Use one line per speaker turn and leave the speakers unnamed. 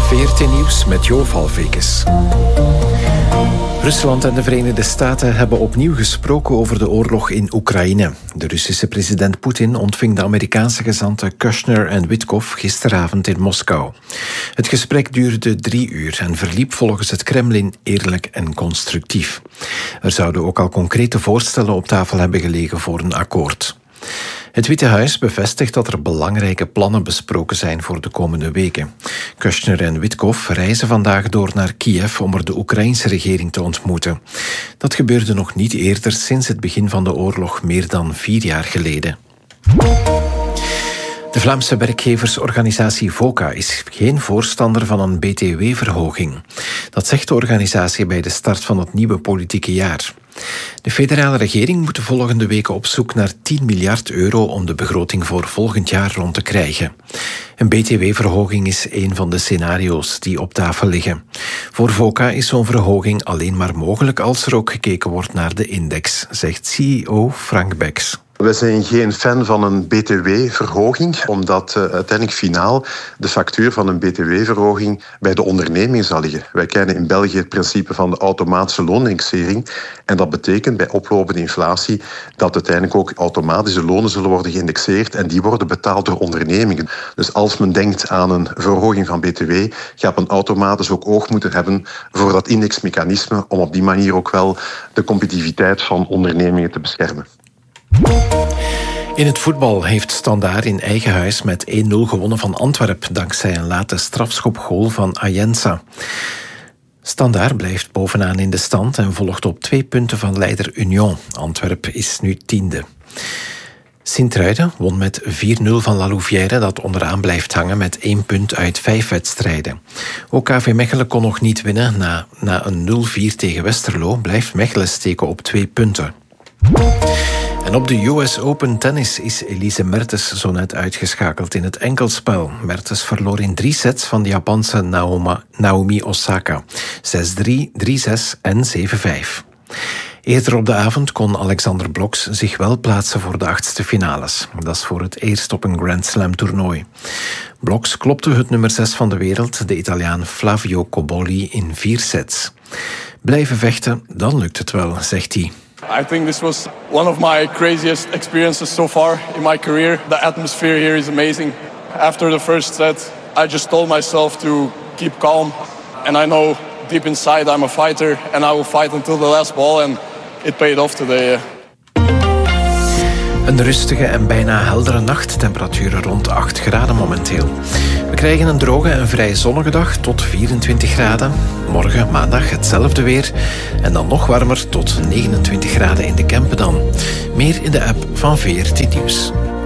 VRT Nieuws met Jo Valvekes. Rusland en de Verenigde Staten hebben opnieuw gesproken over de oorlog in Oekraïne. De Russische president Poetin ontving de Amerikaanse gezanten Kushner en Witkoff gisteravond in Moskou. Het gesprek duurde 3 uur en verliep volgens het Kremlin eerlijk en constructief. Er zouden ook al concrete voorstellen op tafel hebben gelegen voor een akkoord. Het Witte Huis bevestigt dat er belangrijke plannen besproken zijn voor de komende weken. Kushner en Witkoff reizen vandaag door naar Kiev om er de Oekraïnse regering te ontmoeten. Dat gebeurde nog niet eerder sinds het begin van de oorlog meer dan 4 jaar geleden. De Vlaamse werkgeversorganisatie VOCA is geen voorstander van een btw-verhoging. Dat zegt de organisatie bij de start van het nieuwe politieke jaar. De federale regering moet de volgende weken op zoek naar 10 miljard euro om de begroting voor volgend jaar rond te krijgen. Een btw-verhoging is een van de scenario's die op tafel liggen. Voor VOCA is zo'n verhoging alleen maar mogelijk als er ook gekeken wordt naar de index, zegt CEO Frank Becks.
We zijn geen fan van een btw-verhoging, omdat uiteindelijk finaal de factuur van een btw-verhoging bij de onderneming zal liggen. Wij kennen in België het principe van de automatische loonindexering. En dat betekent bij oplopende inflatie dat uiteindelijk ook automatische lonen zullen worden geïndexeerd en die worden betaald door ondernemingen. Dus als men denkt aan een verhoging van btw, gaat men automatisch ook oog moeten hebben voor dat indexmechanisme om op die manier ook wel de competitiviteit van ondernemingen te beschermen.
In het voetbal heeft Standaard in eigen huis met 1-0 gewonnen van Antwerpen dankzij een late strafschopgoal van Ayensa. Standaard blijft bovenaan in de stand en volgt op 2 punten van leider Union. Antwerpen is nu 10e. Sint-Truiden won met 4-0 van La Louvière, dat onderaan blijft hangen met 1 punt uit 5 wedstrijden. Ook KV Mechelen kon nog niet winnen. Na een 0-4 tegen Westerlo blijft Mechelen steken op 2 punten. En op de US Open tennis is Elise Mertens zo net uitgeschakeld in het enkelspel. Mertens verloor in 3 sets van de Japanse Naomi Osaka. 6-3, 3-6 en 7-5. Eerder op de avond kon Alexander Bloks zich wel plaatsen voor de 8e finales. Dat is voor het eerst op een Grand Slam toernooi. Bloks klopte het nummer 6 van de wereld, de Italiaan Flavio Cobolli, in 4 sets. Blijven vechten, dan lukt het wel, zegt hij.
I think this was one of my craziest experiences so far in my career. The atmosphere here is amazing. After the first set, I just told myself to keep calm. And I know deep inside I'm a fighter and I will fight until the last ball. And it paid off today.
Een rustige en bijna heldere nacht. Temperaturen rond 8 graden momenteel. We krijgen een droge en vrij zonnige dag tot 24 graden. Morgen, maandag, hetzelfde weer. En dan nog warmer tot 29 graden in de Kempen dan. Meer in de app van VRT Nieuws.